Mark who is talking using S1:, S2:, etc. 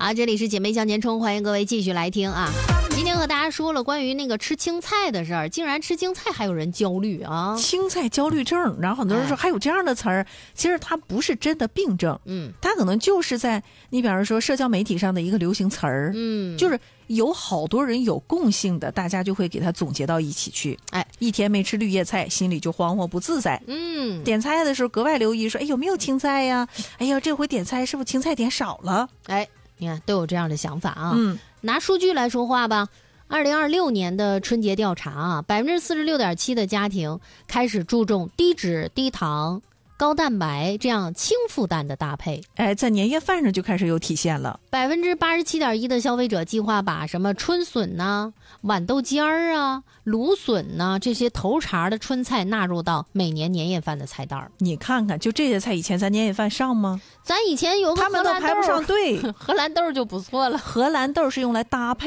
S1: 好，这里是姐妹向前冲，欢迎各位继续来听啊。今天和大家说了关于那个吃青菜的事儿，竟然吃青菜还有人焦虑啊！
S2: 青菜焦虑症，然后很多人说还有这样的词儿，其实它不是真的病症，它可能就是在你比方说社交媒体上的一个流行词儿，就是有好多人有共性的，大家就会给它总结到一起去。一天没吃绿叶菜，心里就慌慌不自在。点菜的时候格外留意，说有没有青菜呀？哎呀，这回点菜是不是青菜点少了？
S1: 你看都有这样的想法啊。拿数据来说话吧，2026年的春节调查啊，46.7%的家庭开始注重低脂、低糖、高蛋白这样轻负担的搭配。
S2: 在年夜饭上就开始有体现了。
S1: 87.1%的消费者计划把什么春笋呐、豌豆尖儿啊、芦笋呐这些头茬的春菜纳入到每年年夜饭的菜单。
S2: 你看看，就这些菜以前咱年夜饭上吗？
S1: 咱以前有个
S2: 他们都排不上队，
S1: 荷兰豆就不错了。
S2: 荷兰豆是用来搭配